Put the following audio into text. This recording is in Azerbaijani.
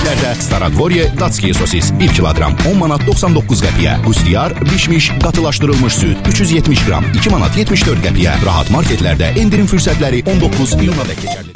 marketlərdə Staradvorye Datskiy sosis 1 kiloqram 10 manat 99 qəpiyə. Bustiyar bişmiş, qatılaşdırılmış süd 370 qram 2 manat 74 qəpiyə. Rahat marketlərdə endirim fürsətləri 19 iyuna dək keçərli.